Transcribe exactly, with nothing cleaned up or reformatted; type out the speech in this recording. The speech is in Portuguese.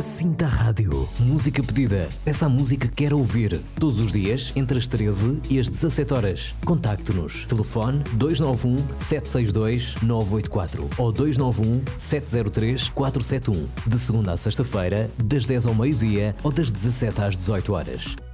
Sinta a Rádio. Música pedida. Peça a música que quer ouvir. Todos os dias, entre as treze e as dezassete horas. Contacte-nos. Telefone dois nove um, sete seis dois, nove oito quatro ou dois nove um, sete zero três, quatro sete um. De segunda a sexta-feira, das dez ao meio-dia ou das dezassete às dezoito horas.